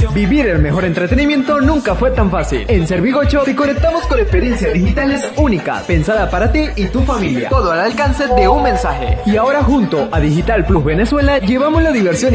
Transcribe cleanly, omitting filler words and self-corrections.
Vivir el mejor entretenimiento nunca fue tan fácil. En Servigocho te conectamos con experiencias digitales únicas, pensada para ti y tu familia. Todo al alcance de un mensaje. Y ahora junto a Digital Plus Venezuela llevamos la diversión